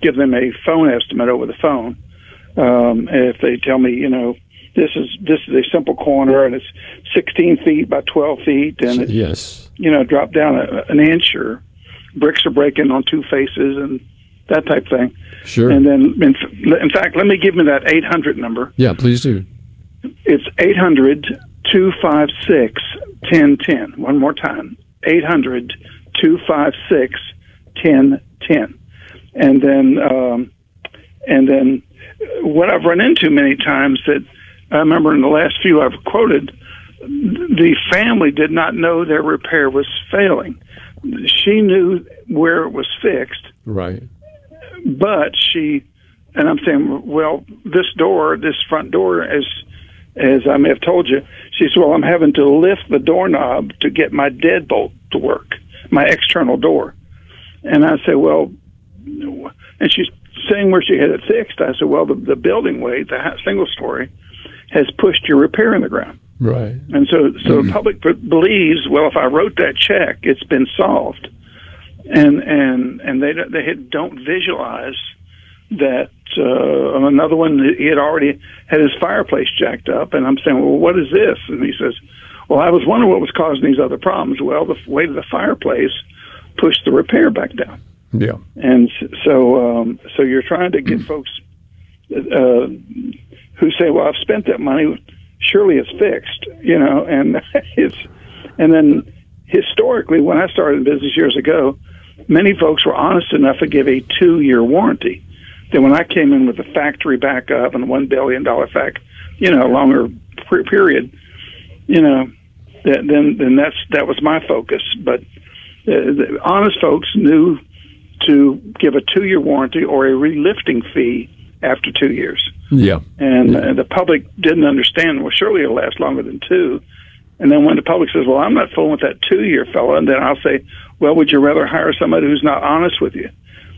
give them a phone estimate over the phone. If they tell me, this is a simple corner and it's 16 feet by 12 feet, and it's, drop down an inch, or bricks are breaking on two faces and that type of thing. Sure. And then, in fact, let me give me that 800 number. Yeah, please do. It's 800-256-1010. One more time. 800-256-1010. And then what I've run into many times, that I remember in the last few I've quoted, the family did not know their repair was failing. She knew where it was fixed. Right. But and I'm saying, well, this front door, as I may have told you, she said, well, I'm having to lift the doorknob to get my deadbolt to work, my external door. And I said, well, and she's saying where she had it fixed. I said, well, the building weight, the single story, has pushed your repair in the ground. Right. And so the public believes, well, if I wrote that check, it's been solved. And they don't visualize that. Another one, he had already had his fireplace jacked up, and I'm saying, well, what is this? And he says, well, I was wondering what was causing these other problems. Well, the weight of the fireplace pushed the repair back down. Yeah. And so you're trying to get folks who say, well, I've spent that money, surely it's fixed, and and then historically, when I started in business years ago, many folks were honest enough to give a 2-year warranty. Then when I came in with the factory backup and $1 billion longer period, then that was my focus. But the honest folks knew to give a 2-year warranty or a relifting fee after 2 years. Yeah. And the public didn't understand, well, surely it'll last longer than 2. And then when the public says, well, I'm not fooling with that 2-year fella, and then I'll say, well, would you rather hire somebody who's not honest with you?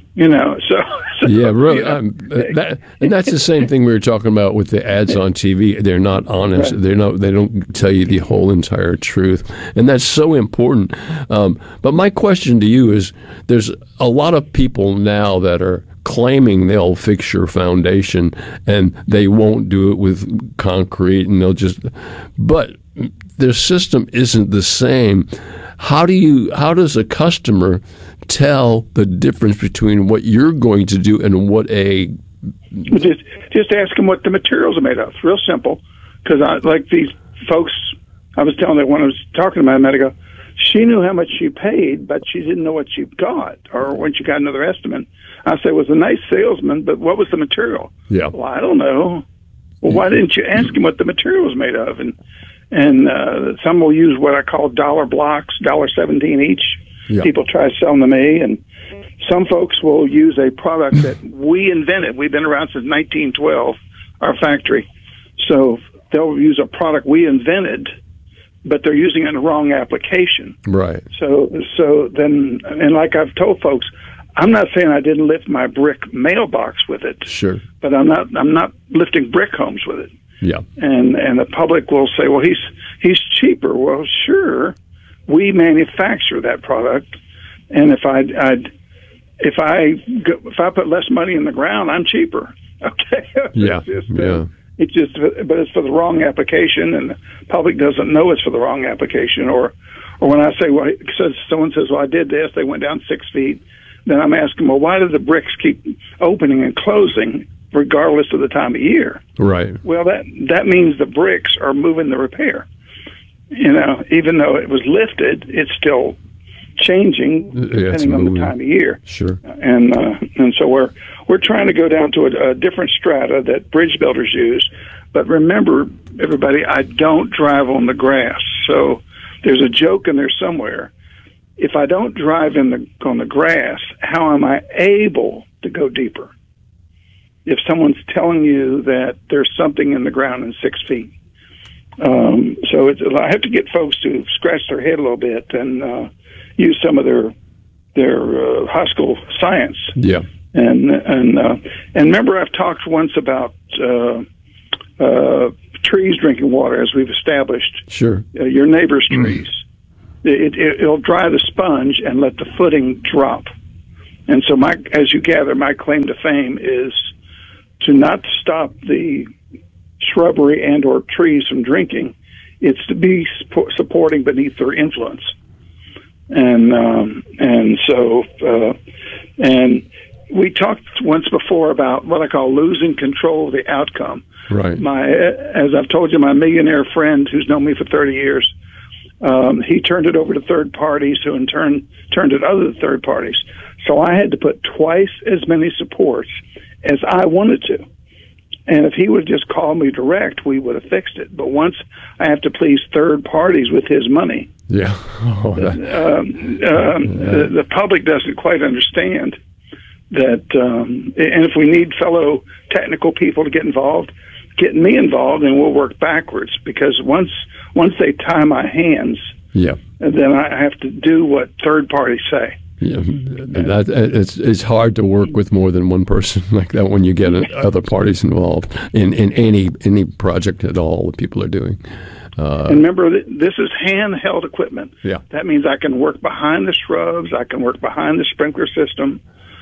Yeah, really. And that's the same thing we were talking about with the ads on TV. They're not honest. Right. They don't tell you the whole entire truth, and that's so important. But my question to you is: there's a lot of people now that are claiming they'll fix your foundation, and they won't do it with concrete, and but their system isn't the same. How does a customer tell the difference between what you're going to do and what just ask them what the materials are made of. It's real simple, because like these folks, I was telling them when I was talking to my medical, she knew how much she paid, but she didn't know what she got, or when she got another estimate. I said, it was a nice salesman, but what was the material? Yeah. Well, I don't know. Well, why didn't you ask him what the material was made of? And some will use what I call dollar blocks, $1.17 each. Yeah. People try selling to me, and some folks will use a product that we invented. We've been around since 1912, our factory. So they'll use a product we invented, but they're using it in the wrong application. Right. So then, and like I've told folks, I'm not saying I didn't lift my brick mailbox with it. Sure. But I'm not lifting brick homes with it. Yeah. And the public will say, well, he's cheaper. Well, sure. We manufacture that product, and if I put less money in the ground, I'm cheaper. Okay. Yeah. But it's for the wrong application, and the public doesn't know it's for the wrong application. Or when I say, well, someone says, well, I did this, they went down 6 feet. Then I'm asking, well, why do the bricks keep opening and closing regardless of the time of year? Right. Well, that means the bricks are moving the repair. Even though it was lifted, it's still changing depending on the time of year. Sure. And so we're trying to go down to a different strata that bridge builders use. But remember, everybody, I don't drive on the grass. So there's a joke in there somewhere. If I don't drive on the grass, how am I able to go deeper? If someone's telling you that there's something in the ground in 6 feet. So I have to get folks to scratch their head a little bit and use some of their high school science. Yeah. And remember, I've talked once about trees drinking water, as we've established. Sure. Your neighbor's trees. It'll dry the sponge and let the footing drop. And so as you gather, my claim to fame is to not stop the shrubbery and or trees from drinking. It's to be supporting beneath their influence. And we talked once before about what I call losing control of the outcome. Right. As I've told you, my millionaire friend who's known me for 30 years, he turned it over to third parties, who in turn turned it over to third parties. So I had to put twice as many supports as I wanted to. And if he would just call me direct, we would have fixed it. But once I have to please third parties with his money, the public doesn't quite understand that. And if we need fellow technical people to get involved, get me involved, and we'll work backwards. Because once they tie my hands, then I have to do what third parties say. Yeah, it's hard to work with more than one person like that when you get other parties involved in any project at all that people are doing. And remember, this is handheld equipment. Yeah, that means I can work behind the shrubs. I can work behind the sprinkler system.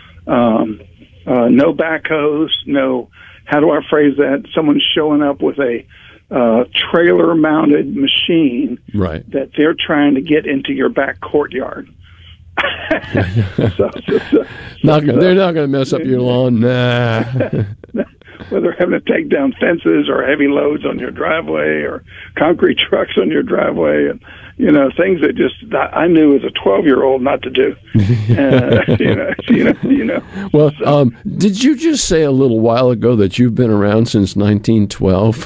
No backhoes. No, how do I phrase that? Someone's showing up with a trailer-mounted machine that they're trying to get into your back courtyard. They're not going to mess up your lawn. Nah. Whether having to take down fences or heavy loads on your driveway or concrete trucks on your driveway, and things that just I knew as a 12-year-old not to do. Well, did you just say a little while ago that you've been around since 1912?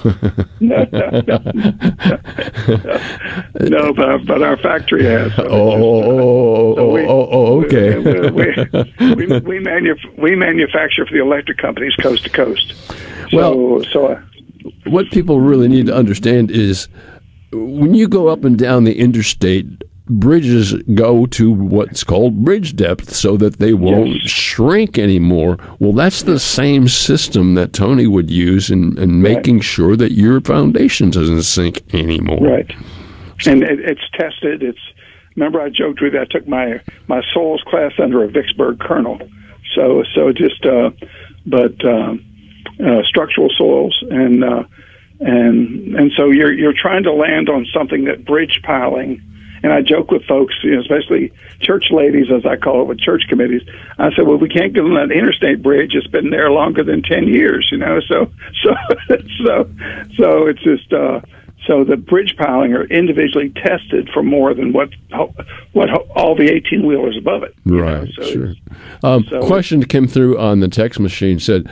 No, but our factory has. Okay. We manufacture for the electric companies coast to coast. What people really need to understand is when you go up and down the interstate, bridges go to what's called bridge depth so that they won't shrink anymore. Well, that's the same system that Tony would use in making sure that your foundation doesn't sink anymore. Right. And it's tested. Remember I joked with you, I took my soils class under a Vicksburg colonel. So just structural soils and so you're trying to land on something that bridge piling. And I joke with folks, especially church ladies, as I call it, with church committees. I said, well, we can't get on that interstate bridge. It's been there longer than 10 years, So it's just so the bridge piling are individually tested for more than what all the 18-wheelers above it. Right. Sure. Question came through on the text machine. Said,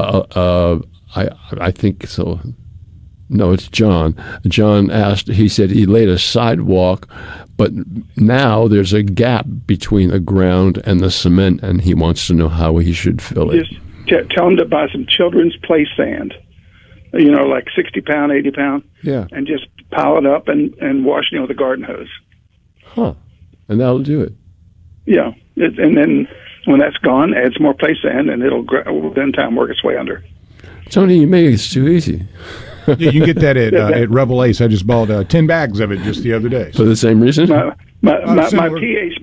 I think so. No, it's John. John asked, he said he laid a sidewalk, but now there's a gap between the ground and the cement, and he wants to know how he should fill it. Just tell him to buy some children's play sand, like 60-pound, 80-pound, and just pile it up and wash it with a garden hose. Huh. And that'll do it. Yeah. And then when that's gone, add some more play sand, and it'll within time work its way under. Tony, you make it too easy. You can get that at Rebel Ace. I just bought 10 bags of it just the other day. For the same reason? My PhD,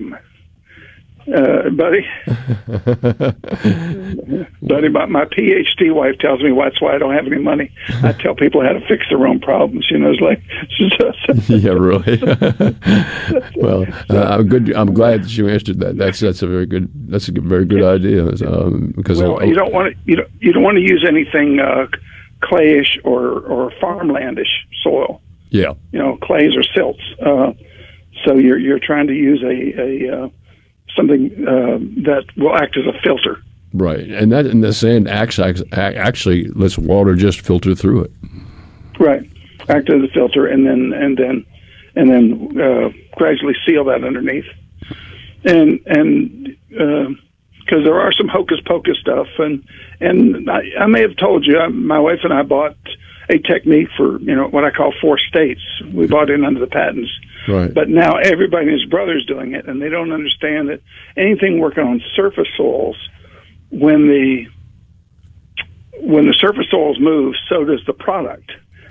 buddy, my PhD wife tells me that's why I don't have any money. I tell people how to fix their own problems. It's like, yeah, really. Well, I'm glad that you answered that. That's a very good idea. Because you don't want to use anything clayish or farmlandish soil. Yeah. Clays or silts. So you're trying to use a something that will act as a filter. Right, and the sand actually lets water just filter through it. Right, act as a filter, and then gradually seal that underneath. And because there are some hocus pocus stuff, and I may have told you, my wife and I bought a technique for what I call 4 states. We bought in under the patents. Right. But now everybody and his brother's doing it, and they don't understand that anything working on surface soils, when the surface soils move, so does the product.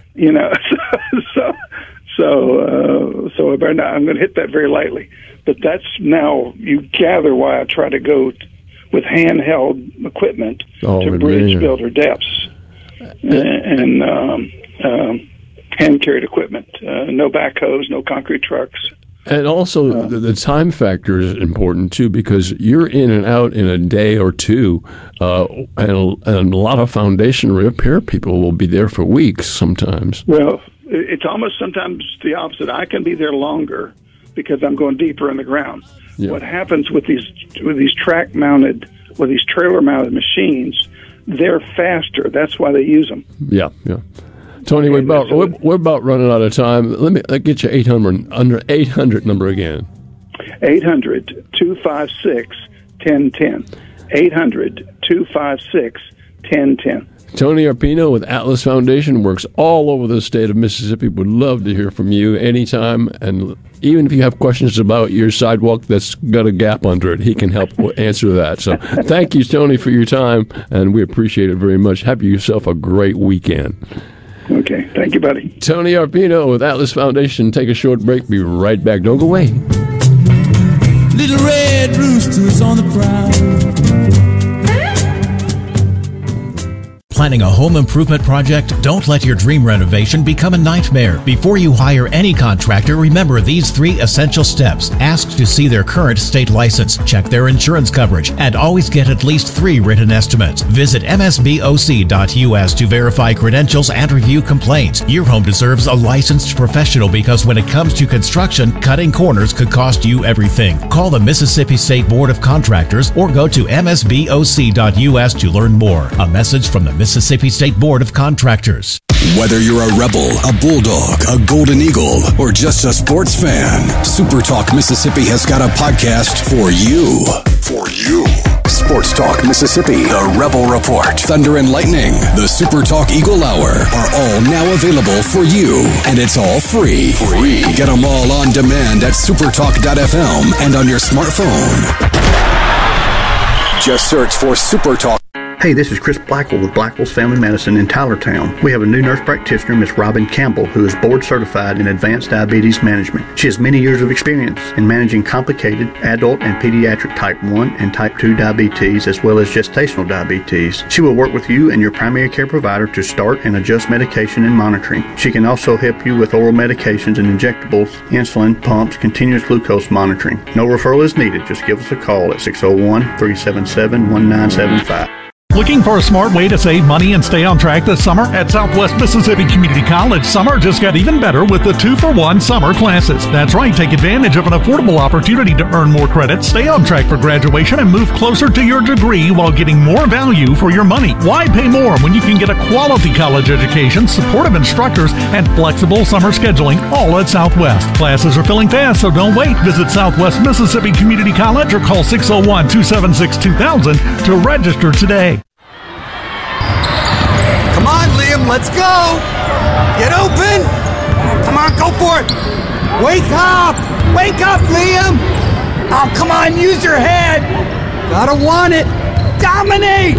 So I'm going to hit that very lightly. But that's now you gather why I try to go with handheld equipment to bridge builder depths and hand-carried equipment. No backhoes, no concrete trucks. And also, the time factor is important, too, because you're in and out in a day or two, and a lot of foundation repair people will be there for weeks sometimes. Well, it's almost sometimes the opposite. I can be there longer because I'm going deeper in the ground. Yeah. What happens with these track-mounted, with these trailer-mounted machines, they're faster. That's why they use them. Yeah. Tony, we're about running out of time. Let get your 800 number again. 800-256-1010. 800-256-1010. Tony Arpino with Atlas Foundation works all over the state of Mississippi. Would love to hear from you anytime. And even if you have questions about your sidewalk that's got a gap under it, he can help answer that. So thank you, Tony, for your time, and we appreciate it very much. Have yourself a great weekend. Okay. Thank you, buddy. Tony Arpino with Atlas Foundation. Take a short break. Be right back. Don't go away. Little red roosters on the prowl. Planning a home improvement project? Don't let your dream renovation become a nightmare. Before you hire any contractor, remember these 3 essential steps. Ask to see their current state license, check their insurance coverage, and always get at least 3 written estimates. Visit msboc.us to verify credentials and review complaints. Your home deserves a licensed professional because when it comes to construction, cutting corners could cost you everything. Call the Mississippi State Board of Contractors or go to msboc.us to learn more. A message from the Mississippi State Board of Contractors. Whether you're a Rebel, a Bulldog, a Golden Eagle, or just a sports fan, Super Talk Mississippi has got a podcast for you. For you. Sports Talk Mississippi, the Rebel Report, Thunder and Lightning, the Super Talk Eagle Hour are all now available for you. And it's all free. Get them all on demand at supertalk.fm and on your smartphone. Just search for Super Talk. Hey, this is Chris Blackwell with Blackwell's Family Medicine in Tylertown. We have a new nurse practitioner, Miss Robin Campbell, who is board certified in advanced diabetes management. She has many years of experience in managing complicated adult and pediatric type 1 and type 2 diabetes, as well as gestational diabetes. She will work with you and your primary care provider to start and adjust medication and monitoring. She can also help you with oral medications and injectables, insulin, pumps, continuous glucose monitoring. No referral is needed. Just give us a call at 601-377-1975. Looking for a smart way to save money and stay on track this summer? At Southwest Mississippi Community College, summer just got even better with the 2-for-1 summer classes. That's right, take advantage of an affordable opportunity to earn more credits, stay on track for graduation, and move closer to your degree while getting more value for your money. Why pay more when you can get a quality college education, supportive instructors, and flexible summer scheduling all at Southwest? Classes are filling fast, so don't wait. Visit Southwest Mississippi Community College or call 601-276-2000 to register today. Come on, Liam, let's go! Get open! Come on, go for it! Wake up! Wake up, Liam! Oh, come on, use your head! Gotta want it! Dominate!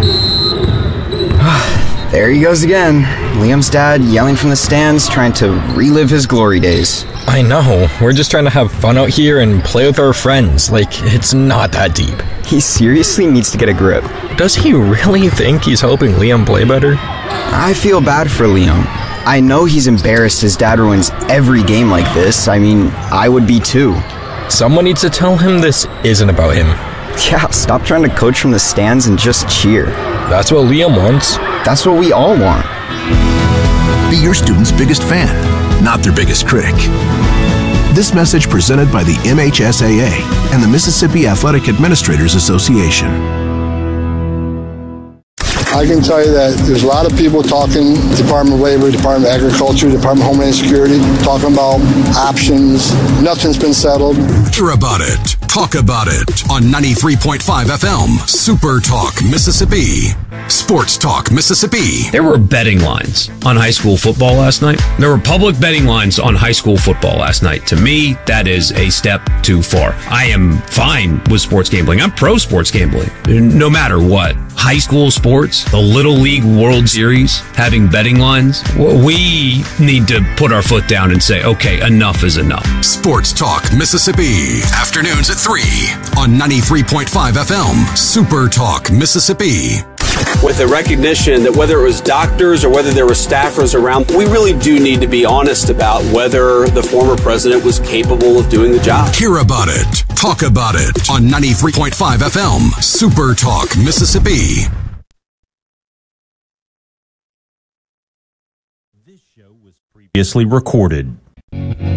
There he goes again. Liam's dad yelling from the stands, trying to relive his glory days. I know. We're just trying to have fun out here and play with our friends. Like, it's not that deep. He seriously needs to get a grip. Does he really think he's helping Liam play better? I feel bad for Liam. I know he's embarrassed his dad ruins every game like this. I mean, I would be too. Someone needs to tell him this isn't about him. Yeah, stop trying to coach from the stands and just cheer. That's what Liam wants. That's what we all want. Be your student's biggest fan, not their biggest critic. This message presented by the MHSAA and the Mississippi Athletic Administrators Association. I can tell you that there's a lot of people talking, Department of Labor, Department of Agriculture, Department of Homeland Security, talking about options. Nothing's been settled. Hear about it. Talk about it on 93.5 FM, Super Talk Mississippi. Sports Talk Mississippi. There were betting lines on high school football last night. There were public betting lines on high school football last night. To me, that is a step too far. I am fine with sports gambling. I'm pro sports gambling, no matter what. High school sports, the Little League World Series, having betting lines, we need to put our foot down and say, okay, enough is enough. Sports Talk Mississippi. Afternoons at 3. 3 on 93.5 FM, Super Talk, Mississippi. With the recognition that whether it was doctors or whether there were staffers around, we really do need to be honest about whether the former president was capable of doing the job. Hear about it. Talk about it on 93.5 FM, Super Talk, Mississippi. This show was previously recorded.